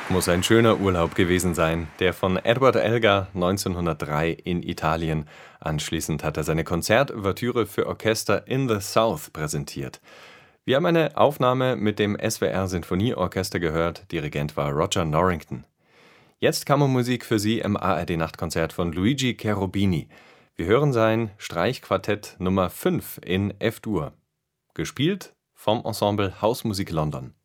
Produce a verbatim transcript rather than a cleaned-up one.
Muss ein schöner Urlaub gewesen sein, der von Edward Elgar neunzehnhundertdrei in Italien. Anschließend hat er seine Konzertouvertüre für Orchester In the South präsentiert. Wir haben eine Aufnahme mit dem S W R Sinfonieorchester gehört, Dirigent war Roger Norrington. Jetzt Kammermusik für Sie im A R D-Nachtkonzert von Luigi Cherubini. Wir hören sein Streichquartett Nummer fünf in F-Dur, gespielt vom Ensemble Hausmusik London.